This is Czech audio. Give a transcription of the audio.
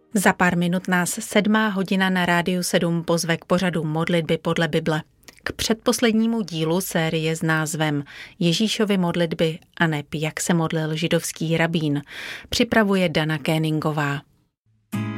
Za pár minut nás 7:00 na Rádiu 7 pozve k pořadu Modlitby podle Bible. K předposlednímu dílu série s názvem Ježíšovy modlitby aneb jak se modlil židovský rabín připravuje Dana Kéningová.